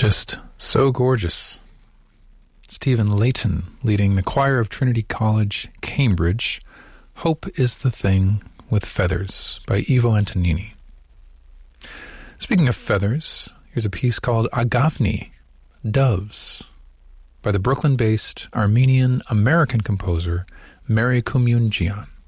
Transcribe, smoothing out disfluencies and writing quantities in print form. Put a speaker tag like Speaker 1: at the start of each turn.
Speaker 1: Just so gorgeous. Stephen Layton leading the choir of Trinity College, Cambridge. Hope is the Thing with Feathers by Ivo Antonini. Speaking of feathers, here's a piece called Agavni, Doves, by the Brooklyn-based Armenian-American composer Mary Kumyunjian.